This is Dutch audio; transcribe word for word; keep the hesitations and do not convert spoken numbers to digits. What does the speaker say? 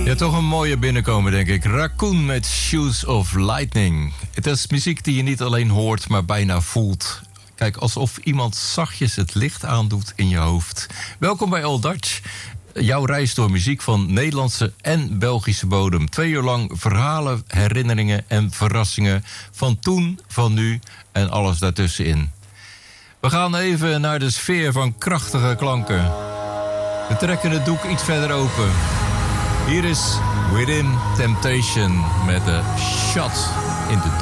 Ja, toch een mooie binnenkomen, denk ik. Raccoon met Shoes of Lightning. Het is muziek die je niet alleen hoort, maar bijna voelt. Kijk, alsof iemand zachtjes het licht aandoet in je hoofd. Welkom bij All Dutch. Jouw reis door muziek van Nederlandse en Belgische bodem. Twee uur lang verhalen, herinneringen en verrassingen van toen, van nu en alles daartussenin. We gaan even naar de sfeer van krachtige klanken. We trekken het doek iets verder open. Hier is Within Temptation met de Shot in the Dark.